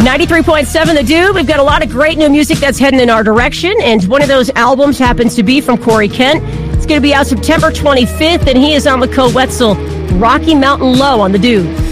93.7 The Dude. We've got a lot of great new music that's heading in our direction, and one of those albums happens to be from Corey Kent. It's going to be out September 25th, and he is on with Koe Wetzel, Rocky Mountain Low on The Dude.